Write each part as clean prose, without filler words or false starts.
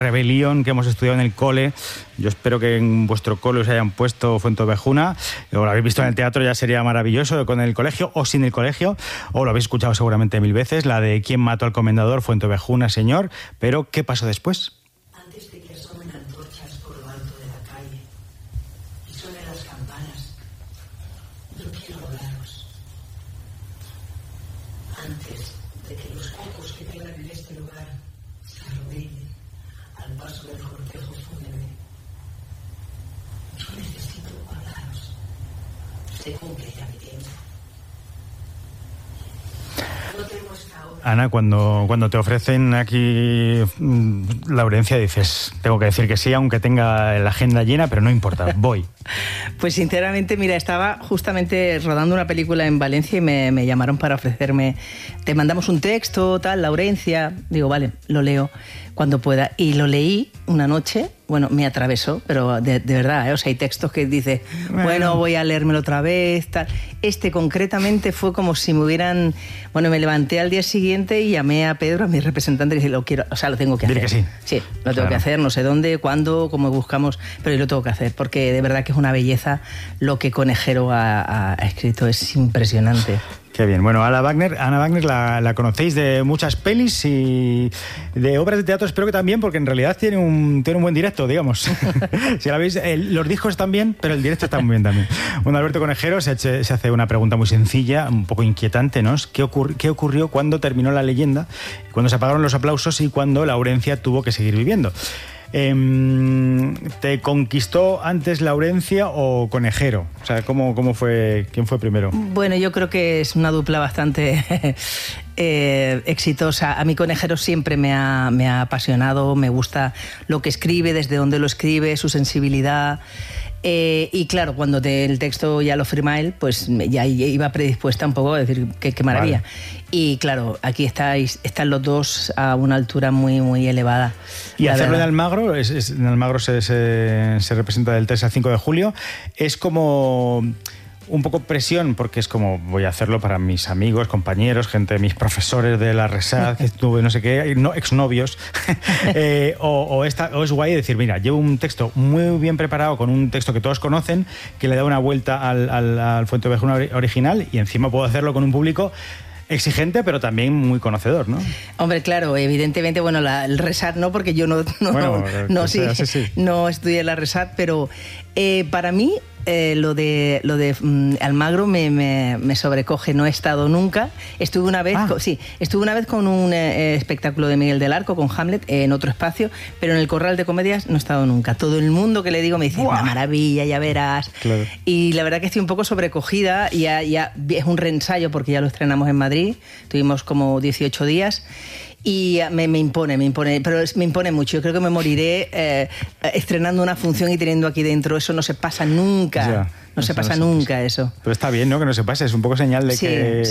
rebelión que hemos estudiado en el cole. Yo espero que en vuestro cole os hayan puesto Fuenteovejuna, o lo habéis visto en el teatro, ya sería maravilloso, con el colegio o sin el colegio, o lo habéis escuchado seguramente 1000 veces, la de ¿Quién mató al comendador? Fuenteovejuna, señor. Pero, ¿qué pasó después? Antes de que asomen antorchas por lo alto de la calle y suenen las campanas, yo quiero hablaros. Antes de que los cocos que quedan en este lugar se arrodillen al paso del cortejo fúnebre, yo necesito hablaros. Se cumple ya mi tiempo. No tengo esta hora. Ana, cuando te ofrecen aquí Laurencia, dices, tengo que decir que sí, aunque tenga la agenda llena, pero no importa, voy. Pues sinceramente, mira, estaba justamente rodando una película en Valencia y me llamaron para ofrecerme, te mandamos un texto, tal, Laurencia. Digo, vale, lo leo cuando pueda. Y lo leí una noche, bueno, me atravesó, pero de verdad, ¿eh? O sea, hay textos que dices, bueno, voy a leérmelo otra vez, tal. Este concretamente fue como si me hubieran... Bueno, me levanté al día siguiente y llamé a Pedro, a mi representante, y dije, lo quiero, o sea, lo tengo que hacer. Dile que sí. Sí, lo tengo que hacer, no sé dónde, cuándo, cómo buscamos, pero yo lo tengo que hacer, porque de verdad que es una belleza lo que Conejero ha escrito, es impresionante. Qué bien. Bueno, Ana Wagner la conocéis de muchas pelis y de obras de teatro, espero que también, porque en realidad tiene un buen directo, digamos. Si la veis, los discos están bien, pero el directo está muy bien también. Bueno, Alberto Conejero se hace una pregunta muy sencilla, un poco inquietante, ¿no? ¿Qué ocurrió cuando terminó la leyenda, cuando se apagaron los aplausos y cuando Laurencia tuvo que seguir viviendo? ¿Te conquistó antes Laurencia o Conejero? O sea, ¿cómo fue? ¿Quién fue primero? Bueno, yo creo que es una dupla bastante exitosa. A mí Conejero siempre me ha apasionado, me gusta lo que escribe, desde dónde lo escribe, su sensibilidad. Y claro, cuando el texto ya lo firma él, pues ya iba predispuesta un poco a decir qué maravilla. Vale. Y claro, aquí están los dos a una altura muy, muy elevada. Y hacerlo en Almagro, en Almagro se representa del 3 al 5 de julio, es como un poco presión, porque es como, voy a hacerlo para mis amigos, compañeros, gente, mis profesores de la RESAD, que tuve no sé qué, exnovios, o es guay decir, mira, llevo un texto muy bien preparado, con un texto que todos conocen, que le da una vuelta al Fuenteovejuna original, y encima puedo hacerlo con un público exigente, pero también muy conocedor, ¿no? Hombre, claro, evidentemente, bueno, el RESAD no, porque yo no estudié la RESAD, pero para mí lo de Almagro me sobrecoge. No he estado nunca. Estuve una vez con un espectáculo de Miguel del Arco, con Hamlet, en otro espacio, pero en el Corral de Comedias no he estado nunca. Todo el mundo que le digo me dice, una maravilla, ya verás. Claro. Y la verdad que estoy un poco sobrecogida. Ya es un reensayo, porque ya lo estrenamos en Madrid. Tuvimos como 18 días. Y me impone, pero me impone mucho. Yo creo que me moriré estrenando una función y teniendo aquí dentro. Eso no se pasa nunca. Ya, no se pasa nunca eso. Pero está bien, ¿no? Que no se pase. Es un poco señal de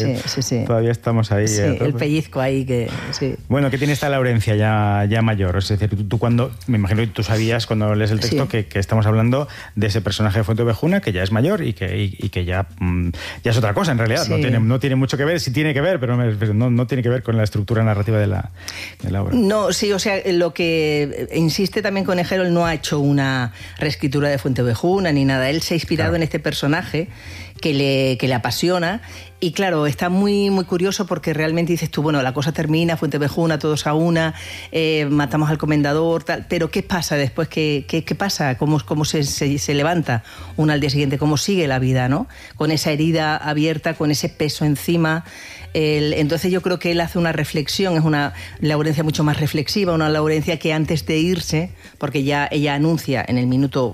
que todavía estamos ahí. Sí, el pellizco ahí que... Sí. Bueno, ¿qué tiene esta Laurencia ya mayor? Es decir, tú cuando... Me imagino que tú sabías cuando lees el texto que estamos hablando de ese personaje de Fuenteovejuna que ya es mayor y que ya es otra cosa en realidad. Sí. No tiene mucho que ver, sí tiene que ver, pero no tiene que ver con la estructura narrativa de la obra. No, sí, o sea, lo que insiste también Conejero, él no ha hecho una reescritura de Fuenteovejuna ni nada. Él se ha inspirado en este personaje que le apasiona. Y claro, está muy, muy curioso, porque realmente dices tú, bueno, la cosa termina, Fuenteovejuna, todos a una, matamos al comendador, tal, pero ¿qué pasa después? ¿Qué pasa? ¿Cómo se levanta uno al día siguiente? ¿Cómo sigue la vida, no? Con esa herida abierta, con ese peso encima. Entonces yo creo que él hace una reflexión, es una Laurencia mucho más reflexiva, una Laurencia que antes de irse, porque ya ella anuncia en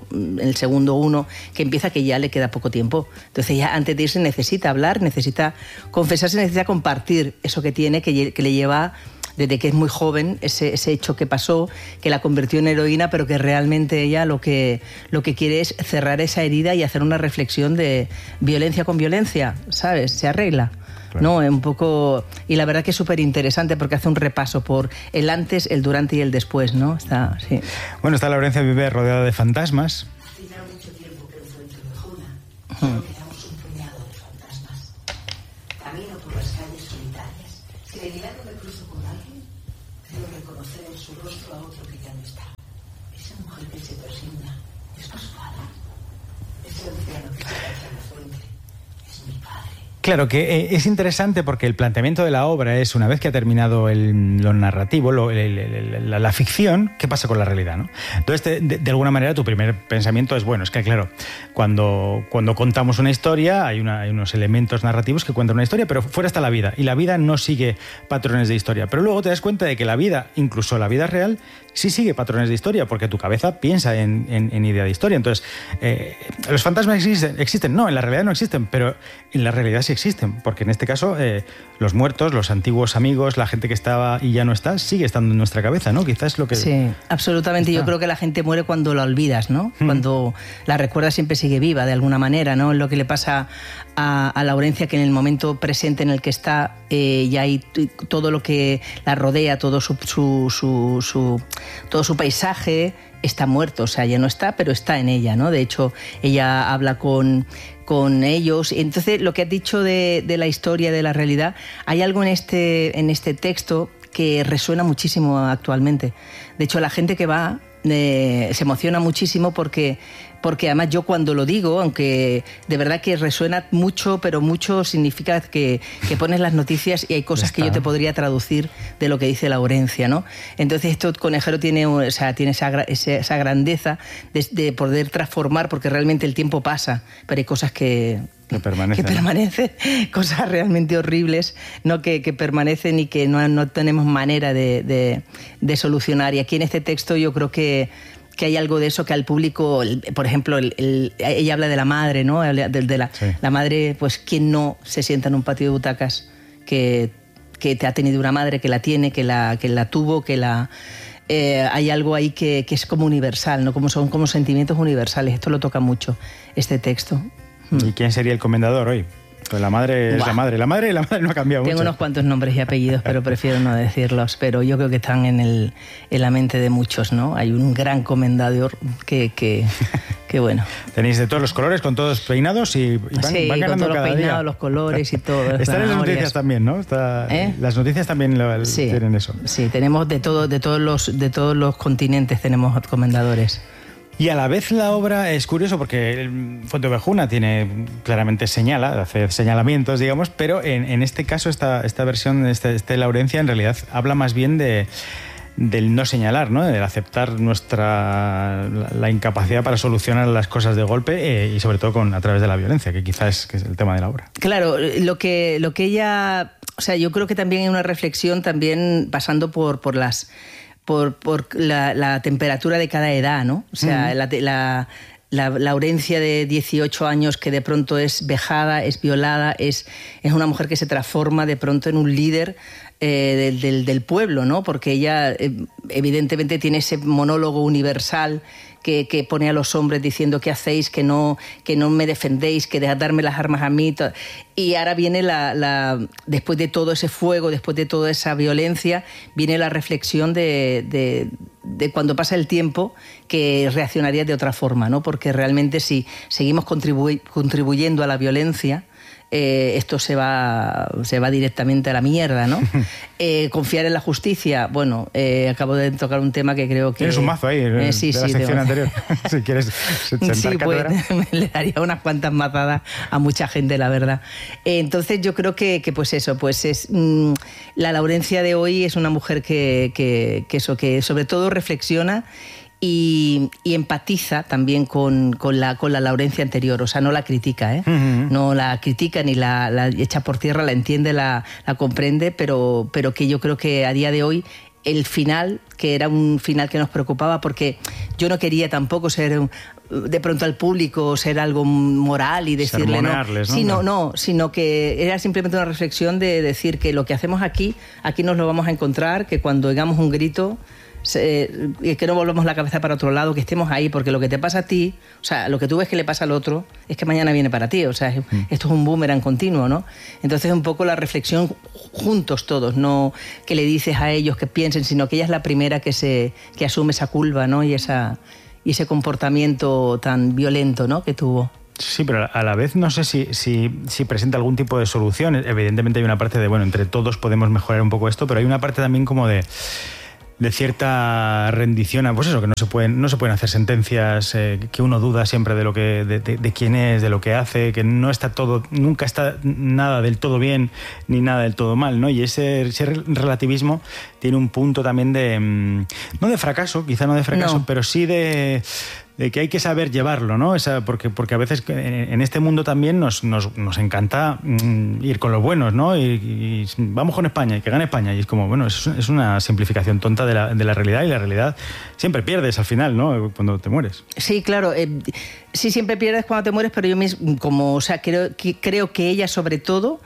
el segundo 1, que empieza, que ya le queda poco tiempo. Entonces ya antes de irse necesita hablar, necesita confesarse, necesita compartir eso que tiene, que le lleva desde que es muy joven, ese hecho que pasó, que la convirtió en heroína, pero que realmente ella lo que quiere es cerrar esa herida y hacer una reflexión de violencia con violencia, ¿sabes? Se arregla. Claro. ¿No? Un poco... Y la verdad que es súper interesante, porque hace un repaso por el antes, el durante y el después, ¿no? Sí. Bueno, esta Laurencia vive rodeada de fantasmas. Hace ya mucho tiempo que en Fuenteovejuna quedamos un puñado de fantasmas. Camino por las calles solitarias. Si de milagro me cruzo con alguien, creo reconocer en su rostro a otro que ya no está. Claro, que es interesante porque el planteamiento de la obra es, una vez que ha terminado lo narrativo, la ficción, ¿qué pasa con la realidad, ¿no? Entonces, de alguna manera, tu primer pensamiento es, bueno, es que claro, cuando contamos una historia, hay unos elementos narrativos que cuentan una historia, pero fuera está la vida, y la vida no sigue patrones de historia. Pero luego te das cuenta de que la vida, incluso la vida real, sí sigue patrones de historia, porque tu cabeza piensa en idea de historia. Entonces, los fantasmas existen, no, en la realidad no existen, pero en la realidad sí existen, porque en este caso los muertos, los antiguos amigos, la gente que estaba y ya no está, sigue estando en nuestra cabeza, ¿no? Quizás es lo que... Sí, absolutamente. Yo creo que la gente muere cuando la olvidas, ¿no? Cuando la recuerdas siempre sigue viva de alguna manera, ¿no? Es lo que le pasa a Laurencia, que en el momento presente en el que está ya hay todo lo que la rodea, todo todo su paisaje está muerto, o sea, ya no está, pero está en ella, ¿no? De hecho, ella habla con ellos. Entonces, lo que has dicho de la historia, de la realidad, hay algo en este texto que resuena muchísimo actualmente. De hecho, la gente que va se emociona muchísimo porque además yo cuando lo digo, aunque de verdad que resuena mucho, pero mucho significa que pones las noticias y hay cosas que yo te podría traducir de lo que dice Laurencia, ¿no? Entonces esto Conejero tiene esa grandeza de poder transformar, porque realmente el tiempo pasa, pero hay cosas que permanecen, cosas realmente horribles, ¿no? que permanecen y que no tenemos manera de solucionar. Y aquí en este texto yo creo que hay algo de eso que al público, por ejemplo, ella habla de la madre, ¿no? La madre, pues, ¿quién no se sienta en un patio de butacas que te ha tenido una madre, que la tiene, que la tuvo, hay algo ahí que es como universal, ¿no? Son como sentimientos universales. Esto lo toca mucho, este texto. ¿Y quién sería el comendador hoy? Pues la madre es la madre. La madre no ha cambiado mucho. Tengo unos cuantos nombres y apellidos, pero prefiero no decirlos. Pero yo creo que están en la mente de muchos, ¿no? Hay un gran comendador que bueno. Tenéis de todos los colores, con todos peinados y van ganando con todos cada los peinados, día. Los colores y todo. Están en las noticias también, ¿no? Las noticias también tienen eso. Sí, tenemos de todos los continentes tenemos comendadores. Y a la vez la obra es curioso porque Fuenteovejuna hace señalamientos, digamos, pero en este caso esta versión de Laurencia en realidad habla más bien del no señalar, ¿no? Del aceptar la incapacidad para solucionar las cosas de golpe y sobre todo a través de la violencia, que quizás es el tema de la obra. Claro, lo que ella... O sea, yo creo que también hay una reflexión también pasando por la temperatura de cada edad, ¿no? O sea, la Laurencia de 18 años que de pronto es vejada, es violada, es una mujer que se transforma de pronto en un líder del pueblo, ¿no? Porque ella evidentemente tiene ese monólogo universal que pone a los hombres diciendo ¿qué hacéis? Que no me defendéis, que dejad darme las armas a mí. Y ahora viene después de todo ese fuego, después de toda esa violencia, viene la reflexión de cuando pasa el tiempo, que reaccionaría de otra forma, ¿no? Porque realmente si seguimos contribuyendo a la violencia, esto se va directamente a la mierda, ¿no? Confiar en la justicia, bueno, acabo de tocar un tema que creo que... Tienes un mazo ahí, de la sección anterior. Si quieres sentar cátedra. Pues le daría unas cuantas mazadas a mucha gente, la verdad. Entonces yo creo que pues eso, pues es la Laurencia de hoy es una mujer que sobre todo reflexiona y empatiza también con la Laurencia anterior, o sea, no la critica, ¿eh? Uh-huh. No la critica ni la echa por tierra, la entiende, la comprende, pero que yo creo que a día de hoy el final, que era un final que nos preocupaba, porque yo no quería tampoco ser de pronto al público ser algo moral y decirle sino que era simplemente una reflexión de decir que lo que hacemos aquí nos lo vamos a encontrar, que cuando oigamos un grito que no volvamos la cabeza para otro lado, que estemos ahí, porque lo que te pasa a ti, o sea, lo que tú ves que le pasa al otro, es que mañana viene para ti, o sea, esto es un boomerang continuo, ¿no? Entonces un poco la reflexión juntos todos, no que le dices a ellos que piensen, sino que ella es la primera que asume esa culpa, ¿no? Y ese comportamiento tan violento, ¿no? que tuvo. Sí, pero a la vez no sé si presenta algún tipo de solución. Evidentemente hay una parte de, bueno, entre todos podemos mejorar un poco esto, pero hay una parte también como de cierta rendición, pues eso, que no se pueden hacer sentencias, que uno duda siempre de lo que de quién es, de lo que hace, que no está todo, nunca está nada del todo bien ni nada del todo mal, ¿no? Y ese relativismo tiene un punto también no de fracaso, quizá no de fracaso, pero sí de que hay que saber llevarlo, ¿no? Porque a veces en este mundo también nos encanta ir con los buenos, ¿no? Y vamos con España y que gane España. Y es como, bueno, es una simplificación tonta de la realidad, y la realidad siempre pierdes al final, ¿no? Cuando te mueres. Sí, claro. Sí, siempre pierdes cuando te mueres, pero yo mismo, creo que ella, sobre todo,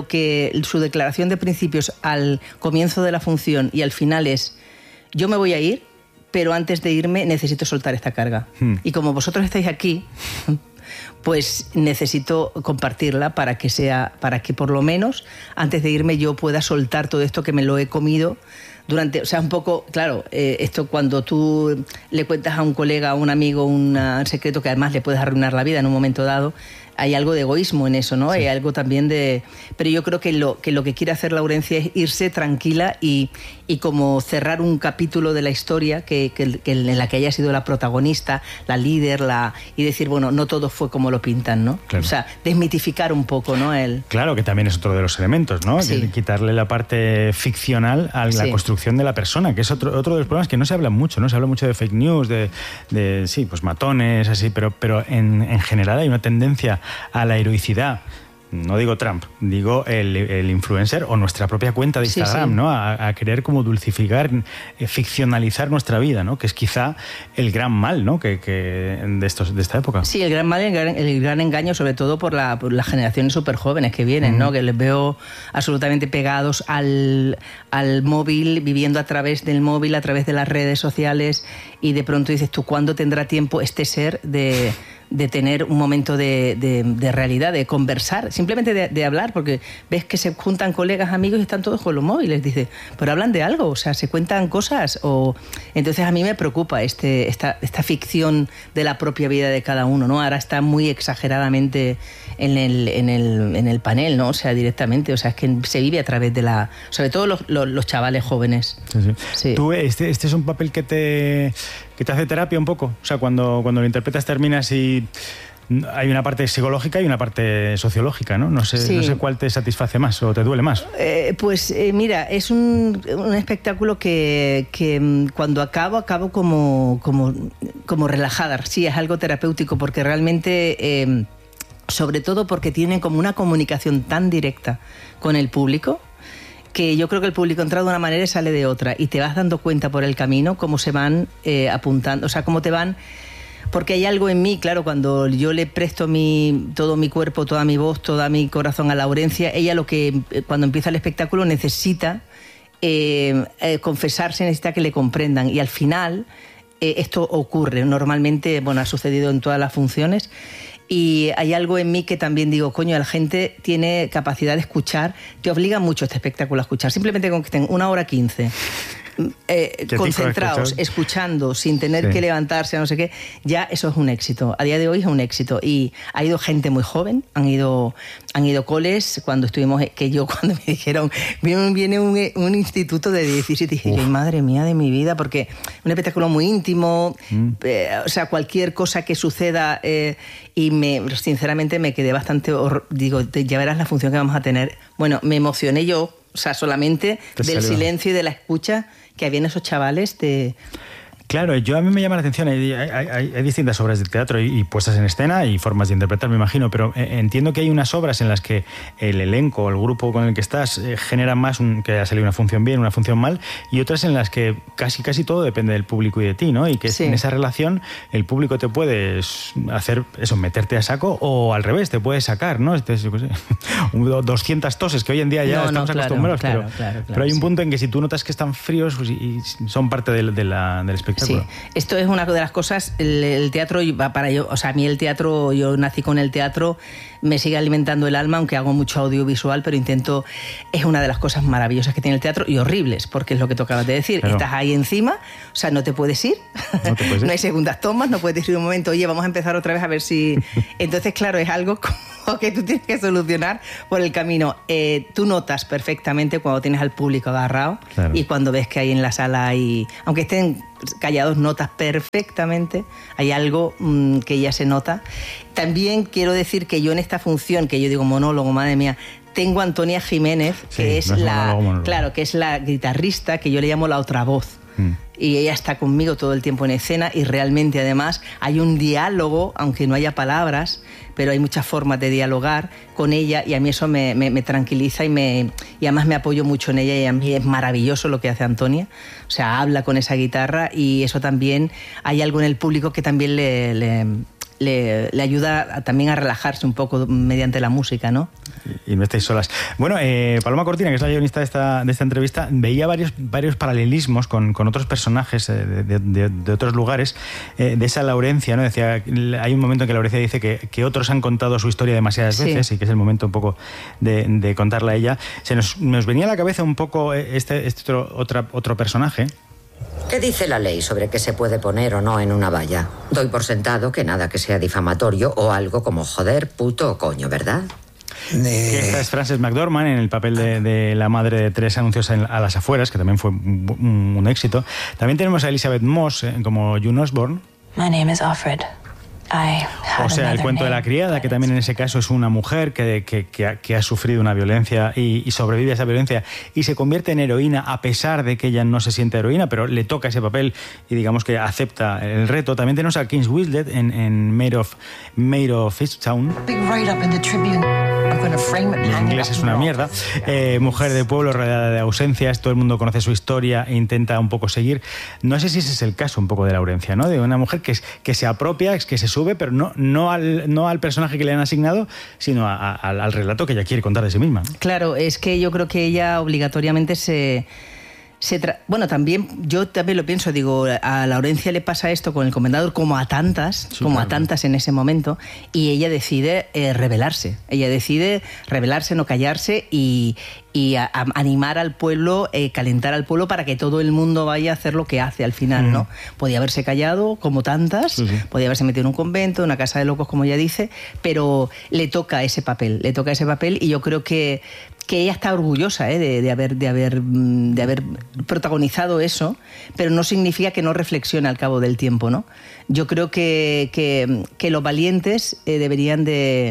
su declaración de principios al comienzo de la función y al final es: yo me voy a ir, pero antes de irme necesito soltar esta carga. Y como vosotros estáis aquí, pues necesito compartirla para que por lo menos antes de irme yo pueda soltar todo esto que me lo he comido durante, o sea, un poco, claro, esto cuando tú le cuentas a un colega, a un amigo, un secreto que además le puedes arruinar la vida en un momento dado, hay algo de egoísmo en eso, ¿no? Sí. Hay algo también de... Pero yo creo que lo que quiere hacer Laurencia es irse tranquila y como cerrar un capítulo de la historia en la que haya sido la protagonista, la líder, y decir, bueno, no todo fue como lo pintan, ¿no? Claro. O sea, desmitificar un poco, ¿no? Claro, que también es otro de los elementos, ¿no? Sí. Quitarle la parte ficcional a la construcción de la persona, que es otro de los problemas que no se habla mucho, ¿no? Se habla mucho de fake news, de sí, pues matones, así, pero en general hay una tendencia a la heroicidad. No digo Trump, digo el influencer o nuestra propia cuenta de Instagram, sí. ¿no? A querer como dulcificar, ficcionalizar nuestra vida, ¿no? Que es quizá el gran mal, ¿no? que de esta época. Sí, el gran mal, el gran engaño, sobre todo por las generaciones súper jóvenes que vienen, ¿no? Que les veo absolutamente pegados al móvil, viviendo a través del móvil, a través de las redes sociales, y de pronto dices tú, ¿cuándo tendrá tiempo este ser de tener un momento de realidad, de conversar, simplemente de hablar, porque ves que se juntan colegas, amigos y están todos con los móviles, dice, pero hablan de algo, o sea, se cuentan cosas, entonces a mí me preocupa esta ficción de la propia vida de cada uno, ¿no? Ahora está muy exageradamente en el panel, ¿no? O sea, directamente, o sea, es que se vive a través de sobre todo los chavales jóvenes. Sí. Sí. Tú, este es un papel que te hace terapia un poco, o sea, cuando lo interpretas terminas y hay una parte psicológica y una parte sociológica, ¿no? No sé cuál te satisface más o te duele más. Mira, es un espectáculo que cuando acabo como relajada. Sí, es algo terapéutico porque realmente, sobre todo porque tienen como una comunicación tan directa con el público, que yo creo que el público entra de una manera y sale de otra, y te vas dando cuenta por el camino cómo se van apuntando, o sea, cómo te van... Porque hay algo en mí, claro, cuando yo le presto todo mi cuerpo, toda mi voz, todo mi corazón a Laurencia, ella cuando empieza el espectáculo necesita confesarse, necesita que le comprendan, y al final esto ocurre, normalmente, bueno, ha sucedido en todas las funciones. Y hay algo en mí que también digo, coño, la gente tiene capacidad de escuchar, te obliga mucho este espectáculo a escuchar, simplemente con que estén 1h15 concentrados, escuchando, sin tener que levantarse, no sé qué, ya eso es un éxito. A día de hoy es un éxito. Y ha ido gente muy joven, han ido coles, cuando me dijeron, viene un instituto de 17, dije, madre mía de mi vida, porque un espectáculo muy íntimo, o sea, cualquier cosa que suceda, y sinceramente me quedé bastante, digo, ya verás la función que vamos a tener. Bueno, me emocioné yo, o sea, solamente del silencio y de la escucha que había en esos chavales de... Claro, a mí me llama la atención, hay distintas obras de teatro y puestas en escena y formas de interpretar, me imagino, pero entiendo que hay unas obras en las que el elenco, el grupo con el que estás, genera más que ha salido una función bien, una función mal, y otras en las que casi todo depende del público y de ti, ¿no? Y que en esa relación el público te puede hacer eso, meterte a saco, o al revés, te puede sacar, ¿no? 200 toses, que hoy en día ya estamos acostumbrados, pero hay un punto en que si tú notas que están fríos, pues, y son parte del espectáculo. Sí, esto es una de las cosas, el teatro, o sea, a mí el teatro, yo nací con el teatro, me sigue alimentando el alma, aunque hago mucho audiovisual, pero es una de las cosas maravillosas que tiene el teatro, y horribles, porque es lo que tú acabas de decir, claro. Estás ahí encima, o sea, no te puedes ir, no hay segundas tomas, no puedes decir un momento, oye, vamos a empezar otra vez a ver si... Entonces, claro, es algo como que tú tienes que solucionar por el camino. Tú notas perfectamente cuando tienes al público agarrado, claro, y cuando ves que hay en la sala hay, aunque estén callados, notas perfectamente, hay algo que ya se nota. También quiero decir que yo en esta función, que yo digo monólogo, madre mía, tengo a Antonia Jiménez, que es monólogo. Claro, que es la guitarrista, que yo le llamo la otra voz. Y ella está conmigo todo el tiempo en escena y realmente además hay un diálogo, aunque no haya palabras, pero hay muchas formas de dialogar con ella y a mí eso me tranquiliza y además me apoyo mucho en ella y a mí es maravilloso lo que hace Antonia. O sea, habla con esa guitarra y eso también, hay algo en el público que también le ayuda también a relajarse un poco mediante la música, ¿no? Y no estáis solas. Bueno, Paloma Cortina, que es la guionista de esta entrevista, veía varios paralelismos con otros personajes de otros lugares, de esa Laurencia, ¿no? Decía, hay un momento en que Laurencia dice que otros han contado su historia demasiadas veces, y que es el momento un poco de contarla a ella. Nos venía a la cabeza un poco otro personaje. ¿Qué dice la ley sobre qué se puede poner o no en una valla? Doy por sentado que nada que sea difamatorio o algo como joder, puto o coño, ¿verdad? Esta es Frances McDormand en el papel de la madre de 3 anuncios a las afueras, que también fue un éxito. También tenemos a Elizabeth Moss como June Osborne. My name is Alfred. O sea, el cuento de la criada, que también en ese caso es una mujer que ha sufrido una violencia y sobrevive a esa violencia y se convierte en heroína a pesar de que ella no se siente heroína, pero le toca ese papel y digamos que acepta el reto. También tenemos a Kate Winslet en Maid of Easttown. En inglés es una mierda. Mujer de pueblo rodeada de ausencias, todo el mundo conoce su historia e intenta un poco seguir. No sé si ese es el caso un poco de Laurencia, ¿no? De una mujer que se apropia, que se sube, pero no al personaje que le han asignado, sino al relato que ella quiere contar de sí misma, ¿no? Claro, es que yo creo que ella obligatoriamente bueno, yo también lo pienso, digo, a Laurencia le pasa esto con el Comendador como a tantas, en ese momento, y ella decide rebelarse. Ella decide rebelarse, no callarse y animar al pueblo, calentar al pueblo para que todo el mundo vaya a hacer lo que hace al final, ¿no? Podía haberse callado, como tantas, podía haberse metido en un convento, en una casa de locos, como ella dice, pero le toca ese papel y yo creo que ella está orgullosa de haber protagonizado eso, pero no significa que no reflexione al cabo del tiempo, ¿no? Yo creo que los valientes deberían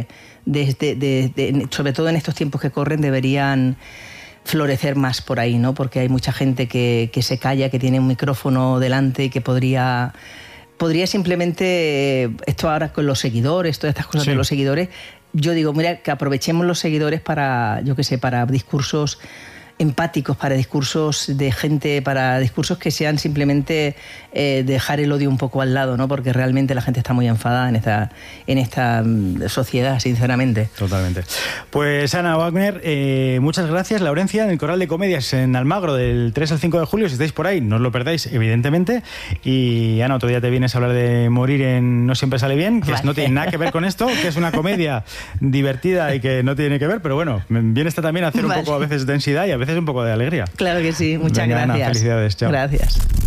sobre todo en estos tiempos que corren, deberían florecer más por ahí, ¿no? Porque hay mucha gente que se calla, que tiene un micrófono delante y que podría simplemente, esto ahora con los seguidores, todas estas cosas de los seguidores, yo digo, mira, que aprovechemos los seguidores para, yo qué sé, para discursos empáticos, para discursos de gente, para discursos que sean simplemente dejar el odio un poco al lado, ¿no? Porque realmente la gente está muy enfadada en esta sociedad, sinceramente. Totalmente. Pues Ana Wagner, muchas gracias. Laurencia, en el Coral de Comedias en Almagro del 3 al 5 de julio, si estáis por ahí, no os lo perdáis, evidentemente. Y Ana, otro día te vienes a hablar de Morir en No siempre sale bien, que no tiene nada que ver con esto, que es una comedia divertida y que no tiene que ver, pero bueno, bien está también hacer un poco a veces de densidad y a veces un poco de alegría. Claro que sí, muchas gracias. Ana, felicidades, chao. Gracias.